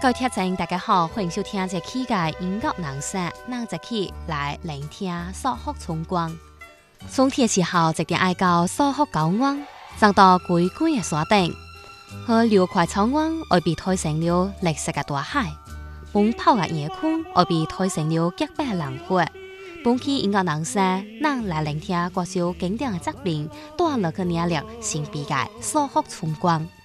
各位听众大家好，欢迎收听这期嘅音乐人生，咱这期来聆听朔福春光。春天的时候，一定爱到朔福高原，站到规规嘅山顶，和辽阔草原会被推成了绿色嘅大海，奔跑嘅夜空会被推成了洁白嘅蓝海。本期音乐人生，咱来聆听歌手经典嘅作品，带落去领略神秘嘅朔福春光。